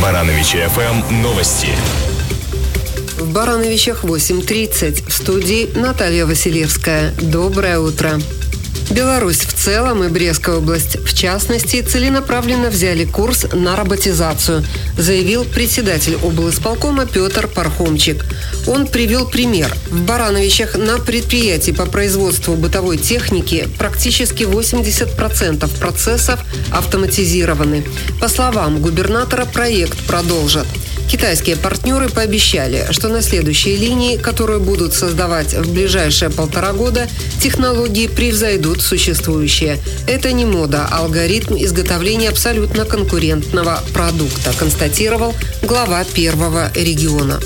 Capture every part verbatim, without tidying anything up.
Барановичи эф эм новости. В Барановичах восемь тридцать. В студии Наталья Василевская. Доброе утро. Беларусь в целом и Брестская область в частности целенаправленно взяли курс на роботизацию, заявил председатель облисполкома Петр Пархомчик. Он привел пример. В Барановичах на предприятии по производству бытовой техники практически восемьдесят процентов процессов автоматизированы. По словам губернатора, проект продолжат. Китайские партнеры пообещали, что на следующей линии, которую будут создавать в ближайшие полтора года, технологии превзойдут существующие. Это не мода, а алгоритм изготовления абсолютно конкурентного продукта, констатировал глава первого региона.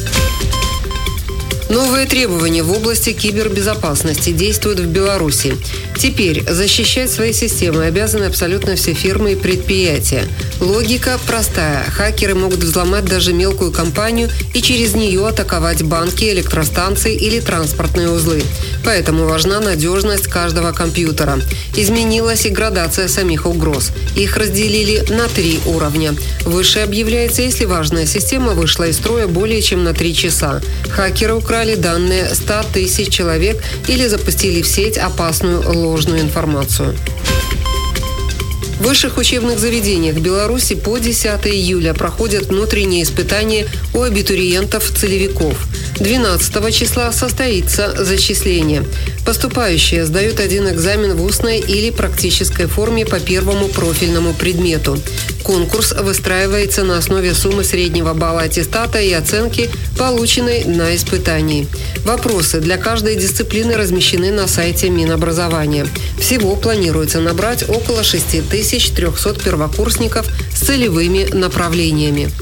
Новые требования в области кибербезопасности действуют в Беларуси. Теперь защищать свои системы обязаны абсолютно все фирмы и предприятия. Логика простая. Хакеры могут взломать даже мелкую компанию и через нее атаковать банки, электростанции или транспортные узлы. Поэтому важна надежность каждого компьютера. Изменилась и градация самих угроз. Их разделили на три уровня. Выше объявляется, если важная система вышла из строя более чем на три часа. Хакеры украли данные ста тысяч человек или запустили в сеть опасную ложную информацию. В высших учебных заведениях Беларуси по десятое июля проходят внутренние испытания у абитуриентов-целевиков. двенадцатого числа состоится зачисление. Поступающие сдают один экзамен в устной или практической форме по первому профильному предмету. Конкурс выстраивается на основе суммы среднего балла аттестата и оценки, полученной на испытании. Вопросы для каждой дисциплины размещены на сайте Минобразования. Всего планируется набрать около шесть тысяч триста первокурсников с целевыми направлениями.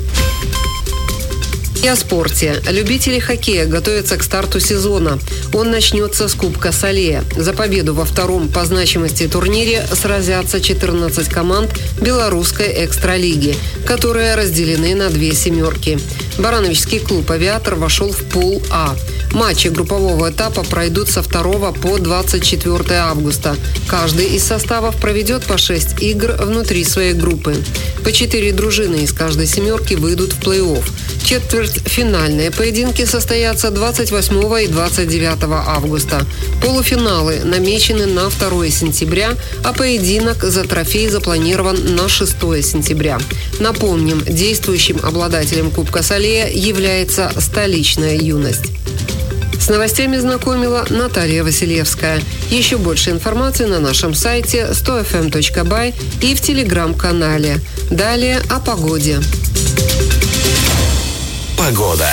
И о спорте. Любители хоккея готовятся к старту сезона. Он начнется с Кубка Салея. За победу во втором по значимости турнире сразятся четырнадцать команд белорусской экстралиги, которые разделены на две семерки. Барановичский клуб «Авиатор» вошел в пул А. Матчи группового этапа пройдут со второго по двадцать четвёртое августа. Каждый из составов проведет по шесть игр внутри своей группы. По четыре дружины из каждой семерки выйдут в плей-офф. Четвертьфинальные поединки состоятся двадцать восьмого и двадцать девятого августа. Полуфиналы намечены на второе сентября, а поединок за трофей запланирован на шестое сентября. Напомним, действующим обладателем Кубка Салея является столичная «Юность». С новостями знакомила Наталья Василевская. Еще больше информации на нашем сайте сто эф эм точка бай и в телеграм-канале. Далее о погоде. Погода.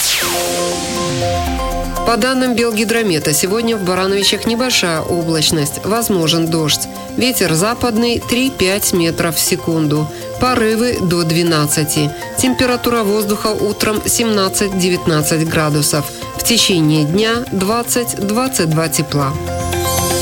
По данным Белгидромета, сегодня в Барановичах небольшая облачность, возможен дождь. Ветер западный три-пять метров в секунду. Порывы до двенадцати. Температура воздуха утром семнадцать-девятнадцать градусов. В течение дня двадцать-двадцать два тепла.